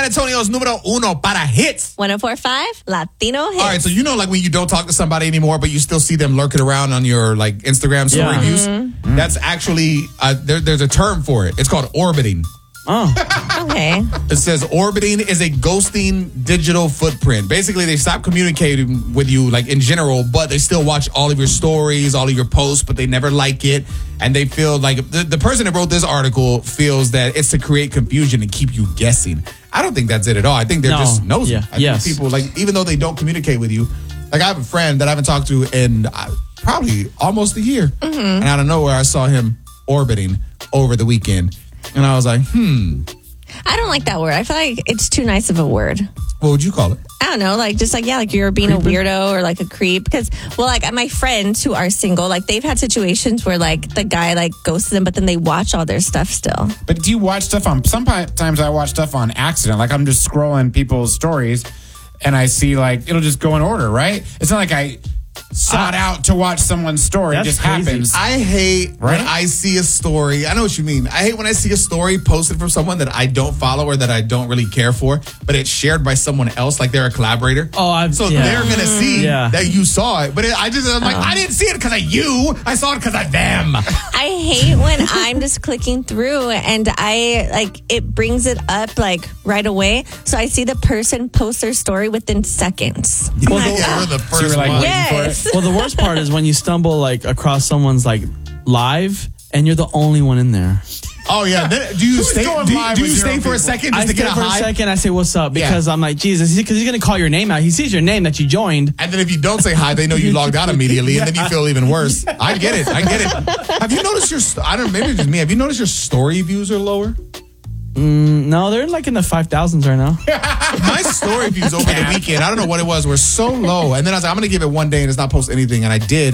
Antonio's número uno para hits. 104.5 Latino Hits. All right, so you know, like when you don't talk to somebody anymore, but you still see them lurking around on your like Instagram story views. That's actually there's a term for it. It's called orbiting. Oh, Okay. It says orbiting is a ghosting digital footprint. Basically, they stop communicating with you like in general, but they still watch all of your stories, all of your posts, but they never like it. And they feel like the person that wrote this article feels that it's to create confusion and keep you guessing. I don't think that's it at all. I think they're just nosy. Yeah. I think people, like, even though they don't communicate with you, like I have a friend that I haven't talked to in probably almost a year. And out of nowhere, I saw him orbiting over the weekend. And I was like, I don't like that word. I feel like it's too nice of a word. what would you call it? I don't know, like you're being a weirdo or like a creep. Because, well, like my friends who are single, like they've had situations where like the guy like ghosts them, but then they watch all their stuff still. But do you watch stuff on, sometimes I watch stuff on accident. Like I'm just scrolling people's stories and I see like, it'll just go in order, right? It's not like I sought out to watch someone's story. It That's just crazy. happens. I hate when I see a story. I know what you mean. I hate when I see a story posted from someone that I don't follow or that I don't really care for, but it's shared by someone else, like they're a collaborator. So they're going to see that you saw it. But I'm like, I didn't see it because of you. I saw it because of them. I hate when I'm just clicking through and it brings it up like right away. So I see the person post their story within seconds. Well, we're the first you were like one. waiting for it. Well, the worst part is when you stumble like across someone's like live and you're the only one in there. Oh, yeah. Do you stay, going live do you with stay zero for a people? second just I to get stay a for a high? second. I say, what's up? Because I'm like, Jesus, because he's going to call your name out. He sees your name that you joined. And then if you don't say hi, they know you logged out immediately, and then you feel even worse. I get it. Have you noticed I don't know, maybe it's just me. Have you noticed your story views are lower? No, they're like in the 5,000s right now. My story views over the weekend, I don't know what it was, were so low. And then I was like, I'm going to give it one day and just not post anything. And I did.